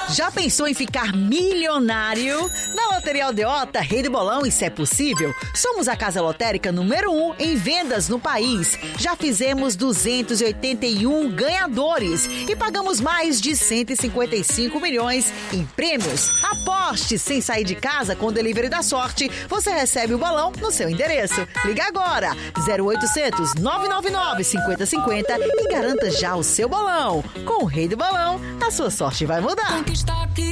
Já pensou em ficar milionário? Na Loteria Aldeota, Rei do Bolão, isso é possível. Somos a casa lotérica número 1 em vendas no país. Já fizemos 281 ganhadores e pagamos mais de 155 milhões em prêmios. Aposte sem sair de casa com o Delivery da Sorte. Você recebe o bolão no seu endereço. Liga agora, 0800 999 5050 e garanta já o seu bolão. Com o Rei do Bolão, a sua sorte vai mudar.